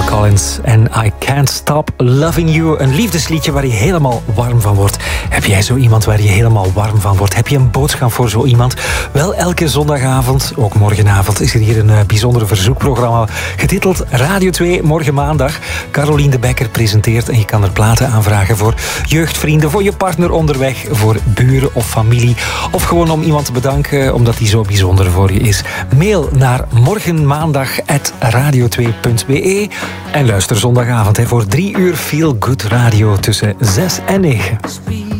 Phil Collins en I Can't Stop Loving You. Een liefdesliedje waar je helemaal warm van wordt. Heb jij zo iemand waar je helemaal warm van wordt? Heb je een boodschap voor zo iemand? Wel, elke zondagavond, ook morgenavond, is er hier een bijzonder verzoekprogramma getiteld Radio 2 Morgen Maandag. Caroline de Bekker presenteert en je kan er platen aanvragen voor jeugdvrienden, voor je partner onderweg, voor buren of familie. Of gewoon om iemand te bedanken omdat hij zo bijzonder voor je is. Mail naar morgenmaandag@radio2.be en luister zondagavond voor 3 uur Feel Good Radio tussen 6 en 9.